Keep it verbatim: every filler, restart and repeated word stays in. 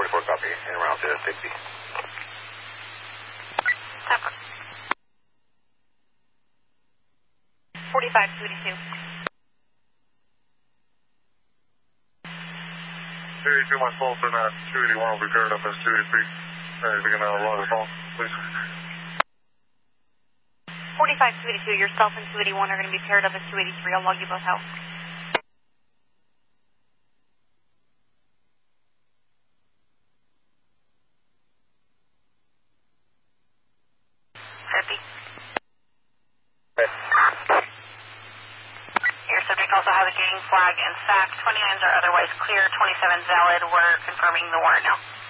twenty-four copy, and around to sixty. forty-five, two eighty-two. two eighty-two, my fault, and uh, two eighty-one will be paired up as two eighty-three. Uh, if you can uh, log the phone, please. forty-five, two eighty-two, yourself and two eighty-one are going to be paired up as two eighty-three. I'll log you both out. fifty. Your subject also has a gang flag and sack. twenty-nines are otherwise clear. twenty-seven's valid. We're confirming the warrant now.